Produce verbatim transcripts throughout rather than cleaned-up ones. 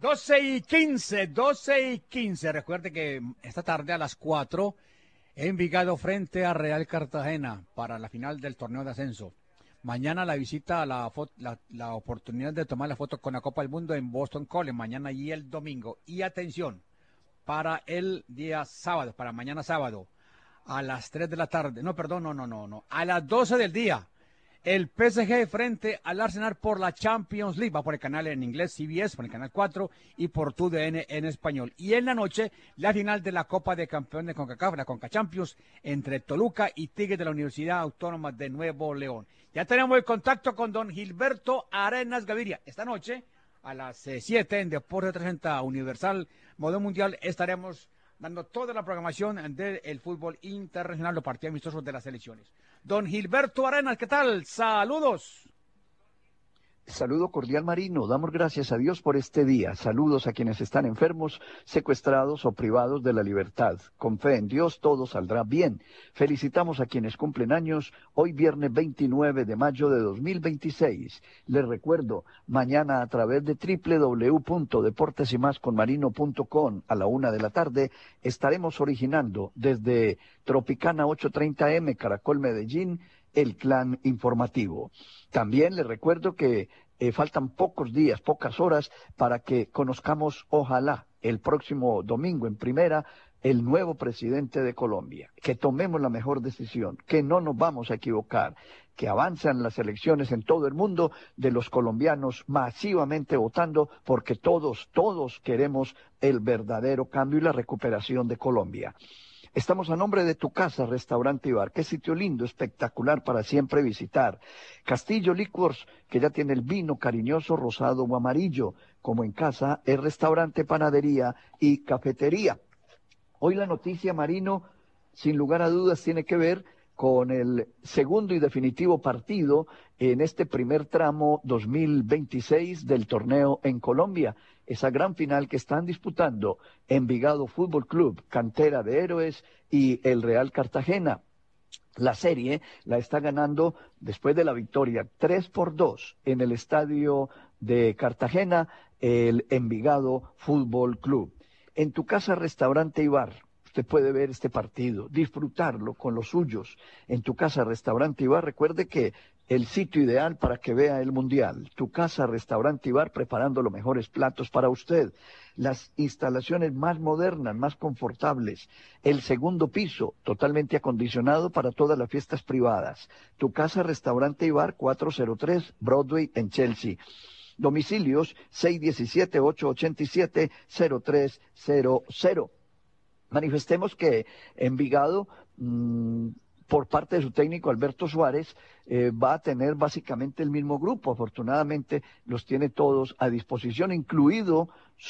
doce y quince, doce y quince. Recuerde que esta tarde a las cuatro, Envigado frente a Real Cartagena para la final del torneo de ascenso. Mañana la visita a la, la, la oportunidad de tomar la foto con la Copa del Mundo en Boston College, mañana y el domingo. Y atención, para el día sábado, para mañana sábado, a las tres de la tarde, no, perdón, no, no, no, no, a las doce del día, el P S G frente al Arsenal por la Champions League, va por el canal en inglés C B S, por el canal cuatro y por T U D N en español. Y en la noche, la final de la Copa de Campeones de CONCACAF, la CONCA Champions, entre Toluca y Tigres de la Universidad Autónoma de Nuevo León. Ya tenemos el contacto con don Gilberto Arenas Gaviria. Esta noche, a las siete, en Deportes trescientos sesenta Universal Modo Mundial, estaremos dando toda la programación del fútbol internacional, los partidos amistosos de las selecciones. Don Gilberto Arenas, ¿qué tal? Saludos. Saludo cordial, Marino. Damos gracias a Dios por este día. Saludos a quienes están enfermos, secuestrados o privados de la libertad. Con fe en Dios todo saldrá bien. Felicitamos a quienes cumplen años hoy viernes veintinueve de mayo de dos mil veintiséis. Les recuerdo, mañana a través de doble u doble u doble u punto deportes y más con marino punto com a la una de la tarde estaremos originando desde Tropicana ochocientos treinta M, Caracol Medellín, el clan informativo. También les recuerdo que eh, faltan pocos días, pocas horas, para que conozcamos, ojalá, el próximo domingo en primera, el nuevo presidente de Colombia. Que tomemos la mejor decisión, que no nos vamos a equivocar, que avanzan las elecciones en todo el mundo de los colombianos masivamente votando, porque todos, todos queremos el verdadero cambio y la recuperación de Colombia. Estamos a nombre de Tu Casa, Restaurante y Bar. Qué sitio lindo, espectacular para siempre visitar. Castillo Liquors, que ya tiene el vino cariñoso, rosado o amarillo. Como en casa, el restaurante, panadería y cafetería. Hoy la noticia, Marino, sin lugar a dudas, tiene que ver con el segundo y definitivo partido en este primer tramo dos mil veintiséis del torneo en Colombia. Esa gran final que están disputando Envigado Fútbol Club, Cantera de Héroes, y el Real Cartagena. La serie la está ganando después de la victoria tres por dos en el estadio de Cartagena, el Envigado Fútbol Club. En Tu Casa, Restaurante y Bar, usted puede ver este partido, disfrutarlo con los suyos. En Tu Casa, Restaurante y Bar, recuerde que el sitio ideal para que vea el Mundial. Tu Casa, Restaurante y Bar, preparando los mejores platos para usted. Las instalaciones más modernas, más confortables. El segundo piso, totalmente acondicionado para todas las fiestas privadas. Tu Casa, Restaurante y Bar, cuatrocientos tres Broadway en Chelsea. Domicilios seis uno siete, ocho ocho siete, cero tres cero cero. Manifestemos que Envigado, mmm, por parte de su técnico Alberto Suárez, eh, va a tener básicamente el mismo grupo. Afortunadamente los tiene todos a disposición, incluido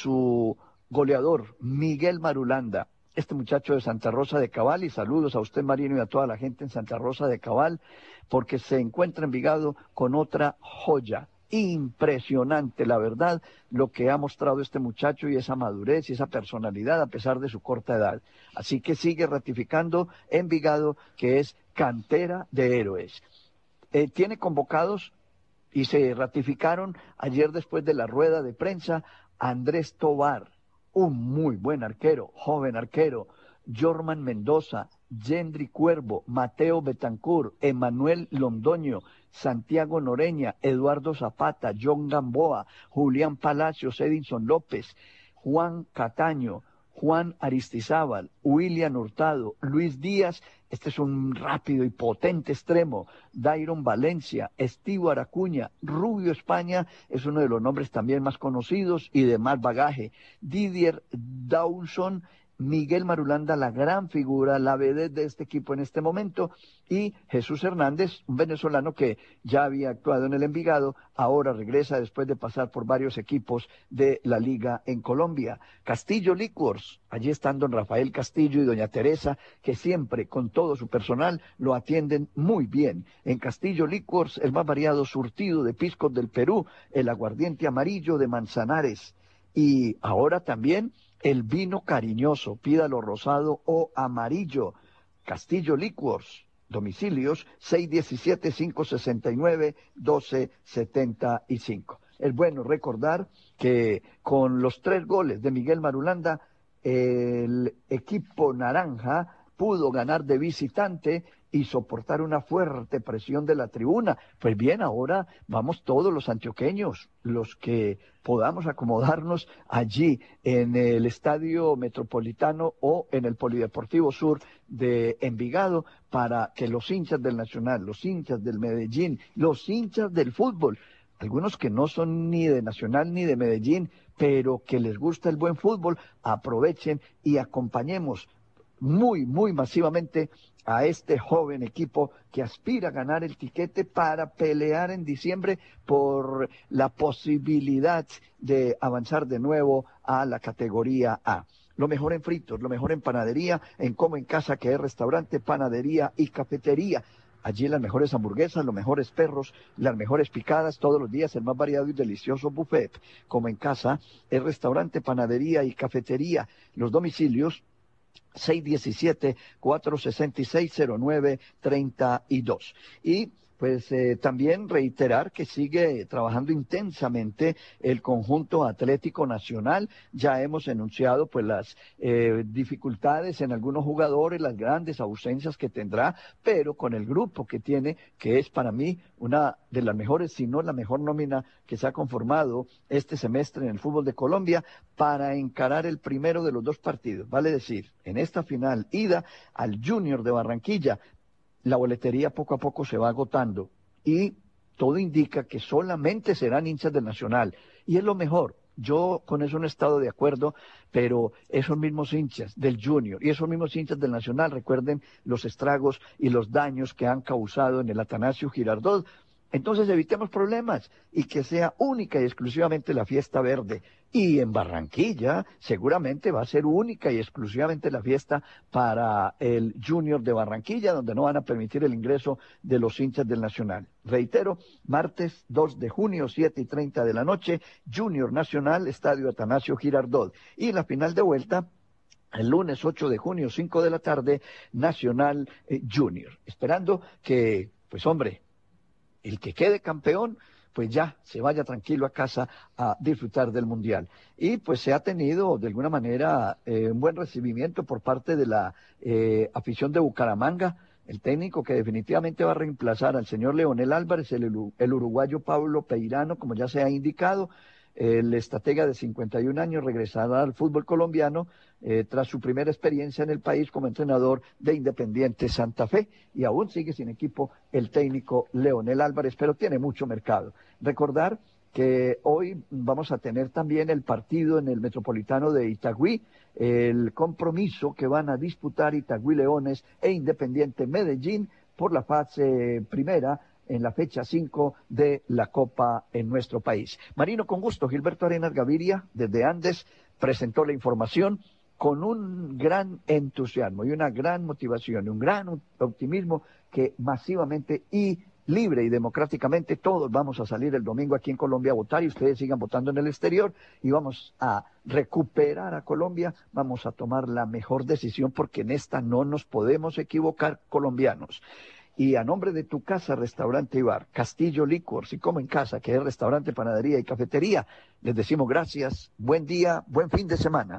su goleador, Miguel Marulanda. Este muchacho de Santa Rosa de Cabal, y saludos a usted, Marino, y a toda la gente en Santa Rosa de Cabal, porque se encuentra Envigado con otra joya. Impresionante, la verdad, lo que ha mostrado este muchacho y esa madurez y esa personalidad a pesar de su corta edad. Así que sigue ratificando Envigado, que es cantera de héroes. Eh, tiene convocados y se ratificaron ayer después de la rueda de prensa Andrés Tobar, un muy buen arquero, joven arquero, Jorman Mendoza, Yendry Cuervo, Mateo Betancourt, Emanuel Londoño, Santiago Noreña, Eduardo Zapata, John Gamboa, Julián Palacios, Edinson López, Juan Cataño, Juan Aristizábal, William Hurtado, Luis Díaz, este es un rápido y potente extremo, Dairon Valencia, Estivo Aracuña, Rubio España, es uno de los nombres también más conocidos y de más bagaje, Didier Dawson, Miguel Marulanda, la gran figura, la vedette de este equipo en este momento, y Jesús Hernández, un venezolano que ya había actuado en el Envigado, ahora regresa después de pasar por varios equipos de la Liga en Colombia. Castillo Liquors, allí están don Rafael Castillo y doña Teresa, que siempre con todo su personal lo atienden muy bien. En Castillo Liquors, el más variado surtido de piscos del Perú, el aguardiente amarillo de Manzanares, y ahora también el vino cariñoso, pídalo rosado o amarillo. Castillo Liquors, domicilios seis uno siete, cinco seis nueve, uno dos siete cinco. Es bueno recordar que con los tres goles de Miguel Marulanda, el equipo naranja pudo ganar de visitante y soportar una fuerte presión de la tribuna. Pues bien, ahora vamos todos los antioqueños, los que podamos acomodarnos allí en el Estadio Metropolitano o en el Polideportivo Sur de Envigado, para que los hinchas del Nacional, los hinchas del Medellín, los hinchas del fútbol, algunos que no son ni de Nacional ni de Medellín, pero que les gusta el buen fútbol, aprovechen y acompañemos muy, muy masivamente a este joven equipo que aspira a ganar el tiquete para pelear en diciembre por la posibilidad de avanzar de nuevo a la categoría A. Lo mejor en fritos, lo mejor en panadería, en Como en Casa, que es restaurante, panadería y cafetería. Allí las mejores hamburguesas, los mejores perros, las mejores picadas, todos los días el más variado y delicioso buffet. Como en Casa, es restaurante, panadería y cafetería. Los domicilios seis diecisiete, cuatro sesenta y seis, cero nueve treinta y dos. Y pues eh, también reiterar que sigue trabajando intensamente el conjunto Atlético Nacional. Ya hemos enunciado pues las eh, dificultades en algunos jugadores, las grandes ausencias que tendrá, pero con el grupo que tiene, que es para mí una de las mejores, si no la mejor nómina que se ha conformado este semestre en el fútbol de Colombia, para encarar el primero de los dos partidos. Vale decir, en esta final ida al Junior de Barranquilla, la boletería poco a poco se va agotando y todo indica que solamente serán hinchas del Nacional. Y es lo mejor. Yo con eso no he estado de acuerdo, pero esos mismos hinchas del Junior y esos mismos hinchas del Nacional, recuerden los estragos y los daños que han causado en el Atanasio Girardot. Entonces evitemos problemas y que sea única y exclusivamente la fiesta verde. Y en Barranquilla seguramente va a ser única y exclusivamente la fiesta para el Junior de Barranquilla, donde no van a permitir el ingreso de los hinchas del Nacional. Reitero, martes dos de junio, siete y treinta de la noche, Junior Nacional, Estadio Atanasio Girardot. Y la final de vuelta, el lunes ocho de junio, cinco de la tarde, Nacional eh, Junior. Esperando que, pues hombre, el que quede campeón, pues ya se vaya tranquilo a casa a disfrutar del Mundial. Y pues se ha tenido de alguna manera eh, un buen recibimiento por parte de la eh, afición de Bucaramanga, el técnico que definitivamente va a reemplazar al señor Leonel Álvarez, el, el uruguayo Pablo Peirano, como ya se ha indicado. El estratega de cincuenta y un años regresará al fútbol colombiano eh, tras su primera experiencia en el país como entrenador de Independiente Santa Fe, y aún sigue sin equipo el técnico Leonel Álvarez, pero tiene mucho mercado. Recordar que hoy vamos a tener también el partido en el Metropolitano de Itagüí, el compromiso que van a disputar Itagüí Leones e Independiente Medellín por la fase primera en la fecha cinco de la Copa en nuestro país. Marino, con gusto. Gilberto Arenas Gaviria, desde Andes, presentó la información con un gran entusiasmo y una gran motivación y un gran optimismo que masivamente y libre y democráticamente todos vamos a salir el domingo aquí en Colombia a votar, y ustedes sigan votando en el exterior, y vamos a recuperar a Colombia, vamos a tomar la mejor decisión, porque en esta no nos podemos equivocar, colombianos. Y a nombre de Tu Casa, Restaurante y Bar, Castillo Licors y Como en Casa, que es restaurante, panadería y cafetería, les decimos gracias, buen día, buen fin de semana.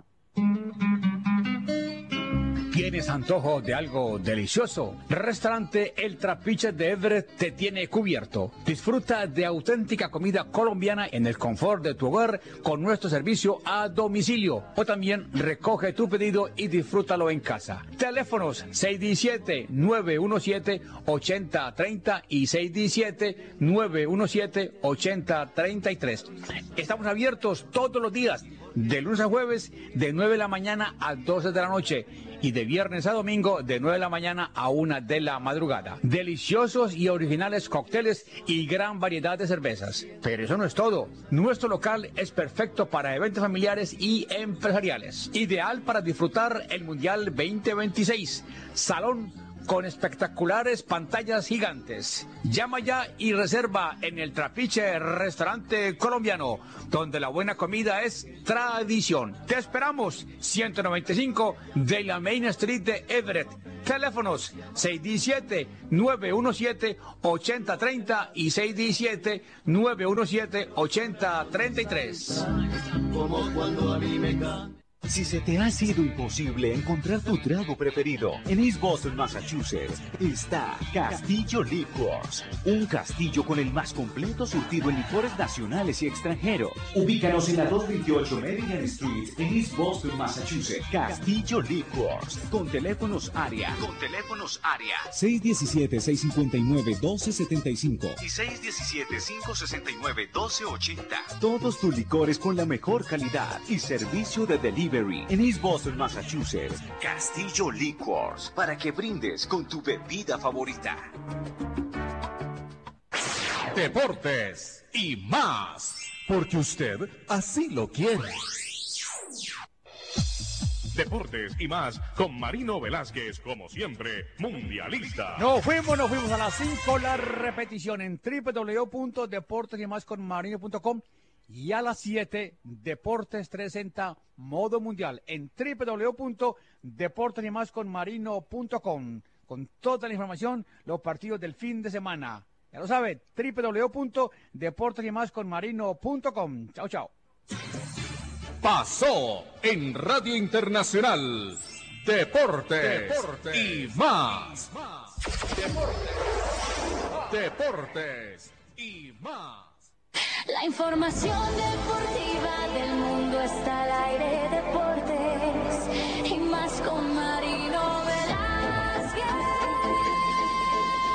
¿Tienes antojo de algo delicioso? Restaurante El Trapiche de Everett te tiene cubierto. Disfruta de auténtica comida colombiana en el confort de tu hogar con nuestro servicio a domicilio. O también recoge tu pedido y disfrútalo en casa. Teléfonos seis uno siete, nueve uno siete, ocho cero tres cero y seis uno siete, nueve uno siete, ocho cero tres tres. Estamos abiertos todos los días, de lunes a jueves, de nueve de la mañana a doce de la noche. Y de viernes a domingo de nueve de la mañana a una de la madrugada. Deliciosos y originales cócteles y gran variedad de cervezas. Pero eso no es todo. Nuestro local es perfecto para eventos familiares y empresariales. Ideal para disfrutar el Mundial veinte veintiséis. Salón con espectaculares pantallas gigantes. Llama ya y reserva en el Trapiche Restaurante Colombiano, donde la buena comida es tradición. Te esperamos, ciento noventa y cinco de la Main Street de Everett. Teléfonos seis uno siete, nueve uno siete, ocho cero tres cero y seis uno siete, nueve uno siete, ocho cero tres tres. Como cuando a mí me ca- Si se te ha sido imposible encontrar tu trago preferido, en East Boston, Massachusetts, está Castillo Liquors. Un castillo con el más completo surtido en licores nacionales y extranjeros. Ubícanos en la doscientos veintiocho Maryland Street, en East Boston, Massachusetts. Castillo Liquors. Con teléfonos área. Con teléfonos área. seis uno siete, seis cinco nueve, uno dos siete cinco. Y seis uno siete, cinco seis nueve, uno dos ocho cero. Todos tus licores con la mejor calidad y servicio de delivery. En East Boston, Massachusetts. Castillo Liquors, para que brindes con tu bebida favorita. Deportes y más, porque usted así lo quiere. Deportes y más con Marino Velázquez, como siempre, mundialista. Nos fuimos, nos fuimos a las cinco, la repetición en doble u doble u doble u punto deportes y más con marino punto com. Y a las siete, Deportes trescientos sesenta, modo mundial, en doble u doble u doble u punto deportes y más con marino punto com. Con toda la información, los partidos del fin de semana. Ya lo sabe, doble u doble u doble u punto deportes y más con marino punto com. Chao, chao. Pasó en Radio Internacional. Deportes, Deportes y más. Deportes, Deportes y más. La información deportiva del mundo está al aire. Deportes y más con Marino Velázquez.